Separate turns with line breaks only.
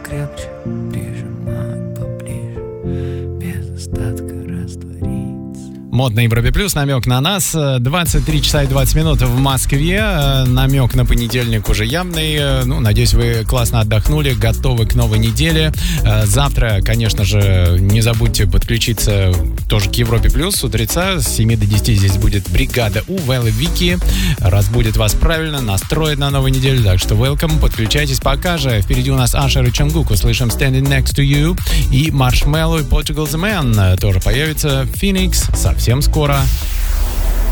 крепче прижимать поближе, без остатка раствориться.
Модный Европе Плюс, намек на нас. 23 часа и 20 минут в Москве. Намек на понедельник уже явный. Ну, надеюсь, вы классно отдохнули, готовы к новой неделе. Завтра, конечно же, не забудьте подключиться тоже к Европе Плюс. С утреца с 7 до 10 здесь будет бригада у Вэл и Вики. Разбудит вас правильно, настроит на новую неделю. Так что welcome, подключайтесь пока же. Впереди у нас Ашер и Чонгук. Услышим Standing Next to You. И Marshmello и Portugal The Man тоже появится. Phoenix совсем скоро.